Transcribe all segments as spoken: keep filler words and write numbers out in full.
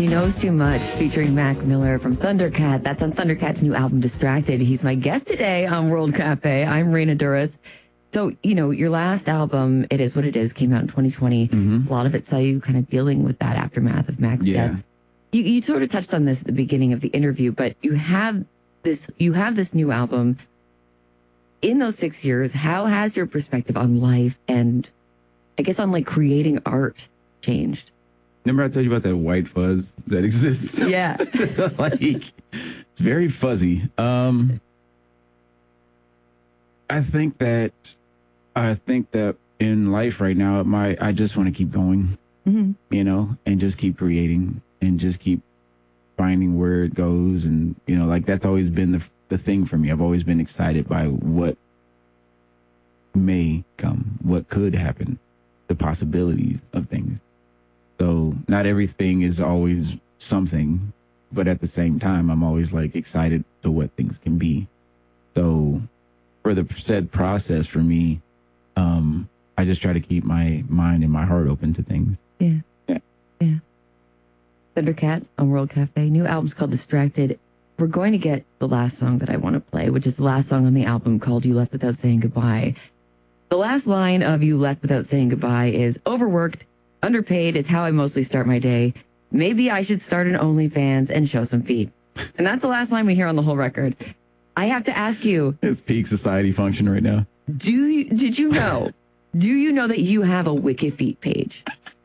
She Knows Too Much, featuring Mac Miller from Thundercat. That's on Thundercat's new album, Distracted. He's my guest today on World Cafe. I'm Raina Duras. So, you know, your last album, It Is What It Is, came out in twenty twenty. Mm-hmm. A lot of it saw you kind of dealing with that aftermath of Mac's yeah. death. You, you sort of touched on this at the beginning of the interview, but you have this, you have this new album. In those six years, how has your perspective on life and, I guess, on like creating art changed? Remember I told you about that white fuzz that exists? Yeah. Like, it's very fuzzy. Um, I think that, I think that in life right now, my I just want to keep going, mm-hmm. you know, and just keep creating and just keep finding where it goes. And, you know, like that's always been the the thing for me. I've always been excited by what may come, what could happen, the possibilities of things. So not everything is always something, but at the same time, I'm always like excited to what things can be. So for the said process for me, um, I just try to keep my mind and my heart open to things. Yeah. Yeah. Yeah. Thundercat on World Cafe. New album's called Distracted. We're going to get the last song that I want to play, which is the last song on the album called You Left Without Saying Goodbye. The last line of You Left Without Saying Goodbye is, overworked, underpaid is how I mostly start my day. Maybe I should start an OnlyFans and show some feet. And that's the last line we hear on the whole record. I have to ask you. It's peak society function right now. Do you, did you know, do you know that you have a Wikifeet page?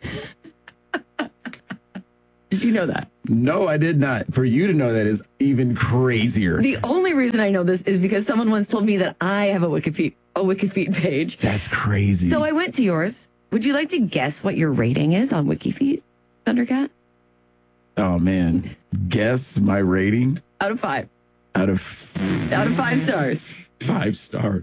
Did you know that? No, I did not. For you to know that is even crazier. The only reason I know this is because someone once told me that I have a Wikifeet, a Wikifeet page. That's crazy. So I went to yours. Would you like to guess what your rating is on Wikifeet, Thundercat? Oh, man. Guess my rating? Out of five. Out of... Out of five stars. Five stars.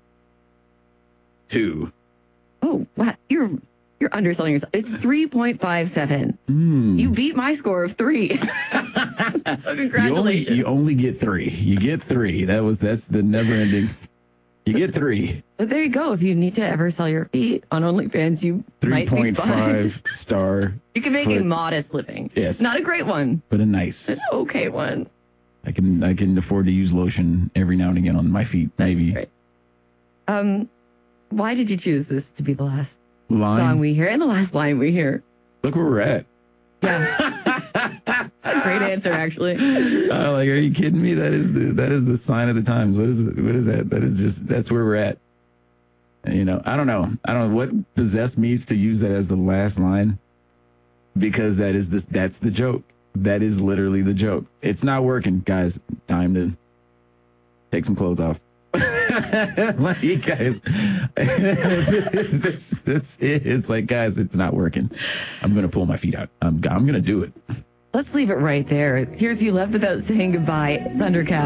Two. Oh, wow. You're... You're underselling yourself. It's three point five seven. Mm. You beat my score of three. So congratulations. You only, you only get three. You get three. That was That's the never-ending. You get three. But there you go. If you need to ever sell your feet on OnlyFans, you might be fine. three point five star. You can make foot. a modest living. Yes. Not a great one. But a nice. An okay one. I can I can afford to use lotion every now and again on my feet, maybe. Right. Um, why did you choose this to be the last line song we hear and the last line we hear? Look where we're at. Yeah. A great answer, actually. Uh, like, are you kidding me? That is the that is the sign of the times. What is it? What is that? That is just that's where we're at. And, you know, I don't know. I don't know what possessed me to use that as the last line, because that is the that's the joke. That is literally the joke. It's not working, guys. Time to take some clothes off. Like, guys, it's, it's, it's like, guys, it's not working. I'm going to pull my feet out. I'm, I'm going to do it. Let's leave it right there. Here's You Left Without Saying Goodbye, Thundercat.